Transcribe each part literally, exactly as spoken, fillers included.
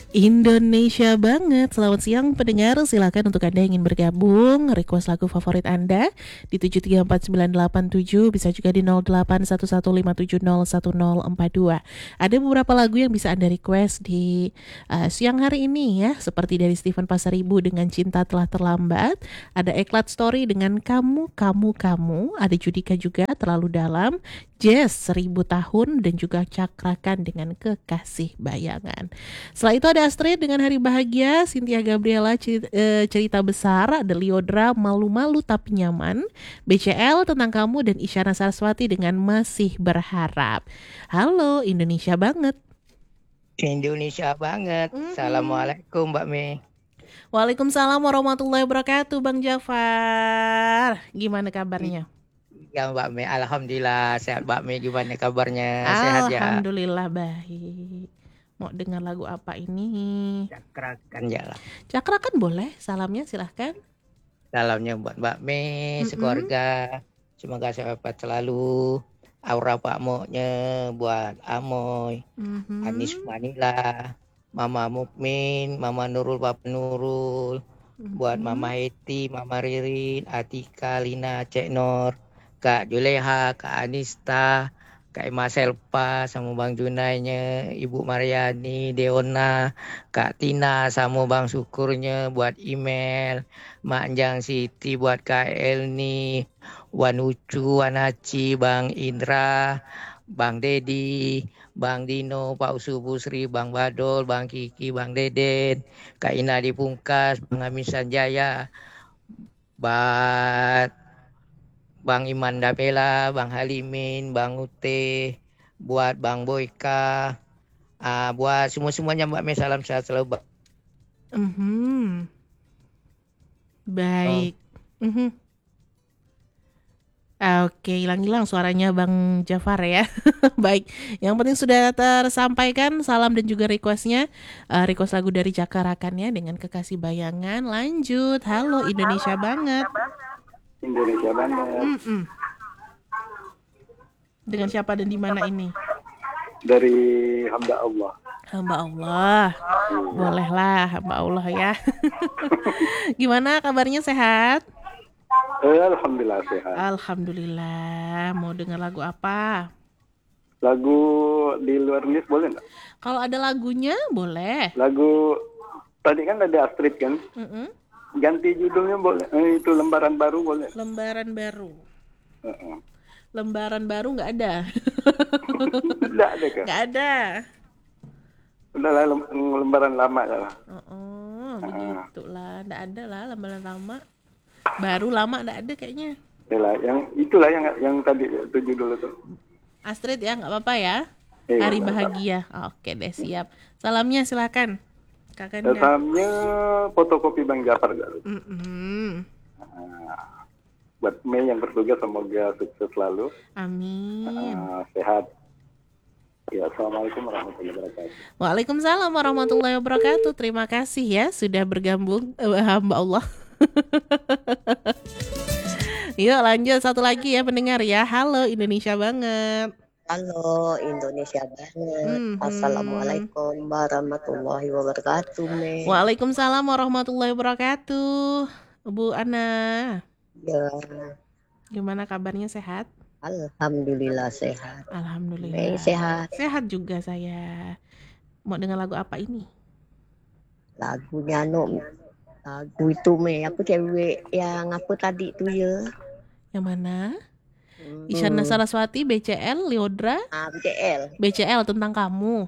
Indonesia banget. Selamat siang pendengar. Silakan untuk Anda yang ingin bergabung, request lagu favorit Anda di tujuh tiga empat sembilan delapan tujuh, bisa juga di nol delapan satu satu lima tujuh nol satu nol empat dua. Ada beberapa lagu yang bisa Anda request di uh, siang hari ini ya, seperti dari Steven Pasaribu dengan Cinta Telah Terlambat, ada Eklat Story dengan Kamu Kamu Kamu, ada Judika juga Terlalu Dalam, Jazz Seribu Tahun, dan juga Cakrakan dengan Kekasih Bayangan. Setelah itu ada Astrid dengan Hari Bahagia, Cynthia Gabriela cerita, eh, cerita Besar, ada Liodra Malu-Malu Tapi Nyaman, B C L Tentang Kamu, dan Isyana Saraswati dengan Masih Berharap. Halo Indonesia banget. Indonesia banget. Mm-mm. Assalamualaikum Mbak Mei. Waalaikumsalam warahmatullahi wabarakatuh Bang Jafar. Gimana kabarnya? Ya Mbak Mei, Alhamdulillah sehat. Mbak Mei gimana kabarnya? Sehat ya? Alhamdulillah baik. Mau dengar lagu apa ini? Cakrakan jalan. Cakrakan boleh, salamnya silahkan. Salamnya buat Mbak Mei, Mm-mm. sekeluarga. Semoga sehat selalu. Aura Pak Moknya buat Amoy, Mm-hmm. Anis Manila, Mama Mukmin, Mama Nurul, Papa Nurul, Mm-hmm. buat Mama Heti, Mama Ririn, Atika, Lina, Cek Nor, Kak Juleha, Kak Anista, Kak Emma Selpa, sama Bang Junainya, Ibu Mariani, Deona, Kak Tina, sama Bang Syukurnya, buat email, Mak Anjang Siti, buat Kak Elni, Wan Ucu, Wan Haci, Bang Indra, Bang Dedi, Bang Dino, Pak Usubusri, Bang Badol, Bang Kiki, Bang Deden, Kak Ina di Pungkas, Bang Amin Sanjaya, buat Bang Iman Dapela, Bang Halimin, Bang Ute, buat Bang Boyka, uh, buat semua-semuanya Mbak Mei, salam sehat selalu Mbak. Mm-hmm. Baik. Oh. Mm-hmm. Oke, hilang-hilang suaranya Bang Jafar ya. Baik, yang penting sudah tersampaikan salam dan juga requestnya. Uh, request lagu dari Cakarakan ya dengan Kekasih Bayangan. Lanjut, halo Indonesia banget. Indonesia banget. Mm-mm. Dengan siapa dan di mana ini? Dari hamba Allah. Hamba Allah. Bolehlah hamba Allah ya. Gimana kabarnya, sehat? Eh, Alhamdulillah sehat. Alhamdulillah. Mau dengar lagu apa? Lagu di luar list boleh nggak? Kalau ada lagunya boleh. Lagu tadi kan ada Astrid kan? Mm-mm. Ganti judulnya boleh. Eh, itu Lembaran Baru boleh. Lembaran Baru. Uh-uh. Lembaran baru nggak ada. Nggak ada kan? Nggak ada. Udahlah lem- lembaran lama lah. Oh, oh begitulah. Nggak ada lah lembaran lama. Baru lama nggak ada kayaknya. Yalah, yang itulah yang yang tadi itu judul itu. Astrid ya, nggak apa-apa ya. Eh, Hari Bahagia. Oke deh, siap. Salamnya silakan. Kakanda. Salamnya fotokopi Bang Jafar. Mm-hmm. Nah, buat Mei yang bertugas semoga sukses selalu. Amin. Uh, sehat. Ya, assalamualaikum warahmatullahi wabarakatuh. Waalaikumsalam warahmatullahi wabarakatuh. Terima kasih ya sudah bergabung eh, hamba Allah. Yuk lanjut satu lagi ya pendengar ya. Halo Indonesia banget. Halo Indonesia banget. Mm-hmm. Assalamualaikum warahmatullahi wabarakatuh. Me. Waalaikumsalam warahmatullahi wabarakatuh. Bu Ana. Ya. Gimana kabarnya, sehat? Alhamdulillah sehat. Alhamdulillah. Me, sehat. Sehat juga saya. Mau dengar lagu apa ini? Lagunya no. Lagu itu Me, aku cewek yang aku tadi tuh ya. Yang mana? Hmm. Isyana Saraswati, B C L, Liodra. Ah, B C L. B C L Tentang Kamu.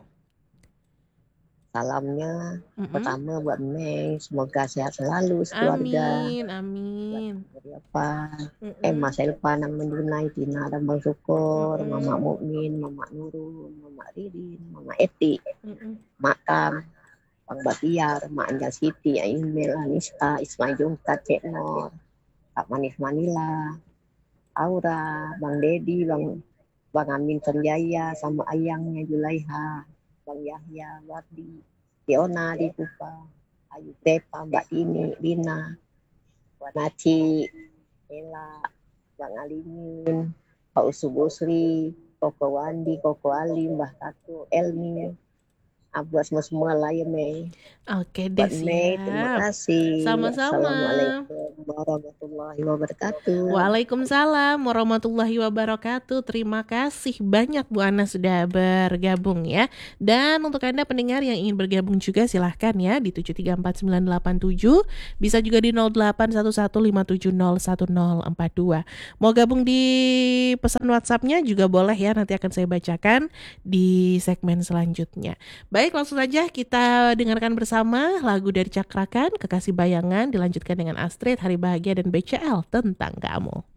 Salamnya mm-hmm. pertama buat Mei, semoga sehat selalu sekeluarga. Amin, amin. Apa? Mm-hmm. Eh, Mas Elpa nang menjunai Tina dan Bang Syukur, mm-hmm. Mama Mukmin, Mama Nurul, Mama Ririn, Mama Eti, mm-hmm. Mak Kam, Bang Batiar, Mak Anjal Siti, Aimel, Anista, Ismail Jungkat, Cek Nor, Kak Manis Manila, Aura, Bang Dedi, Bang Bang Amin Sanjaya, sama ayangnya Julaiha, Bang Yahya, Wardi, Fiona di Kupa, Ayu Tepa, Mbak Ini, Lina, Wanaci, Ella, Bang Alimin, Pak Usubusri, Koko Wandi, Koko Ali, Mbah Tatu, Elmi, Ah, buat semua-semua lah ya Mei. Oke deh, Buat Mei, terima siap. kasih. Sama-sama. Assalamualaikum warahmatullahi wabarakatuh. Waalaikumsalam warahmatullahi wabarakatuh. Terima kasih banyak Bu Ana sudah bergabung ya. Dan untuk Anda pendengar yang ingin bergabung juga silahkan ya di tujuh tiga empat sembilan delapan tujuh. Bisa juga di nol delapan satu satu lima tujuh nol satu nol empat dua. Mau gabung di pesan WhatsApp-nya juga boleh ya. Nanti akan saya bacakan di segmen selanjutnya. Baik, langsung saja kita dengarkan bersama lagu dari Cakrakan, Kekasih Bayangan, dilanjutkan dengan Astrid, Hari Bahagia, dan B C L, Tentang Kamu.